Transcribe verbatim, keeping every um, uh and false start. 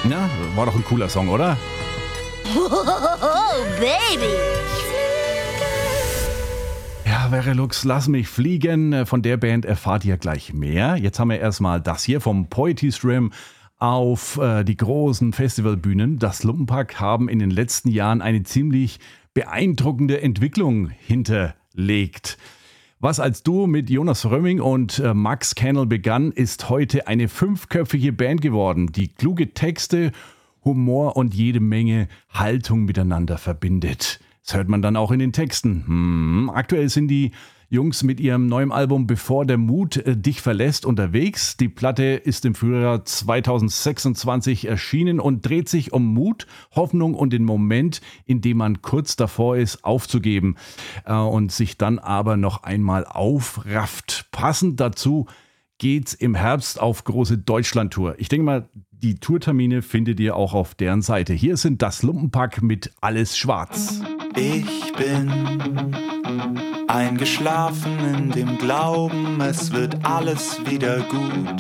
Ja, war doch ein cooler Song, oder? Oh, Baby! Ja, Verelux, lass mich fliegen. Von der Band erfahrt ihr gleich mehr. Jetzt haben wir erstmal das hier vom Poetry Slam auf äh, die großen Festivalbühnen. Das Lumpenpack haben in den letzten Jahren eine ziemlich beeindruckende Entwicklung hinterlegt. Was als Duo mit Jonas Römming und äh, Max Kennel begann, ist heute eine fünfköpfige Band geworden, die kluge Texte, Humor und jede Menge Haltung miteinander verbindet. Das hört man dann auch in den Texten. Hm, aktuell sind die Jungs mit ihrem neuen Album Bevor der Mut äh, dich verlässt unterwegs. Die Platte ist im Frühjahr zwanzig sechsundzwanzig erschienen und dreht sich um Mut, Hoffnung und den Moment, in dem man kurz davor ist, aufzugeben äh, und sich dann aber noch einmal aufrafft. Passend dazu geht's im Herbst auf große Deutschland-Tour. Ich denke mal, die Tourtermine findet ihr auch auf deren Seite. Hier sind das Lumpenpack mit Alles Schwarz. Ich bin eingeschlafen in dem Glauben, es wird alles wieder gut.